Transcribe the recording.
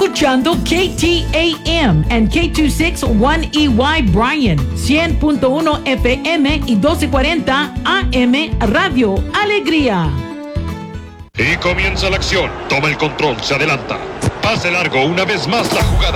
escuchando KTAM and K261EY Bryan, 100.1 FM y 1240 AM Radio Alegría. Y comienza la acción. Toma el control, se adelanta. Pase largo una vez más la jugada.